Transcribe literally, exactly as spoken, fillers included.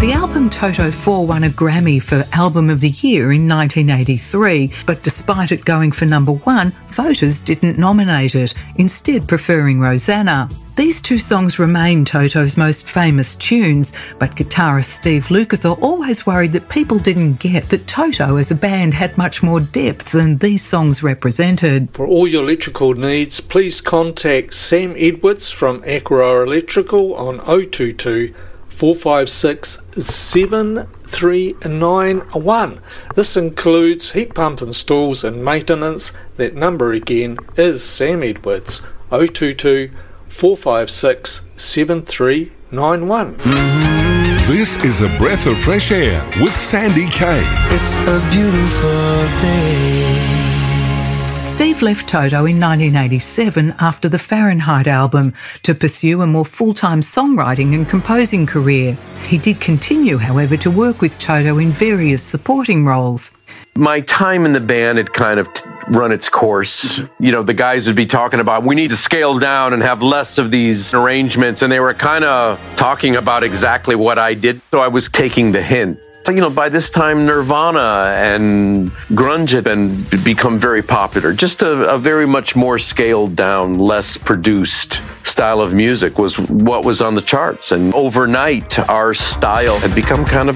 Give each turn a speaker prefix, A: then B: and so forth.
A: The album Toto four won a Grammy for Album of the Year in nineteen eighty-three, but despite it going for number one, voters didn't nominate it, instead preferring Rosanna. These two songs remain Toto's most famous tunes, but guitarist Steve Lukather always worried that people didn't get that Toto as a band had much more depth than these songs represented.
B: For all your electrical needs, please contact Sam Edwards from Acro Electrical on oh two two, four five six, seven three nine one. This includes heat pump installs and maintenance. That number again is Sam Edwards, oh two two, four five six, seven three nine one.
C: This is a breath of fresh air with Sandy Kay.
D: It's a beautiful day.
A: Steve left Toto in nineteen eighty-seven after the Fahrenheit album to pursue a more full-time songwriting and composing career. He did continue, however, to work with Toto in various supporting roles.
E: My time in the band had kind of run its course. You know, the guys would be talking about, we need to scale down and have less of these arrangements, and they were kind of talking about exactly what I did, so I was taking the hint. So, you know, by this time, Nirvana and grunge had been, become very popular. Just a, a very much more scaled down, less produced style of music was what was on the charts. And overnight, our style had become kind of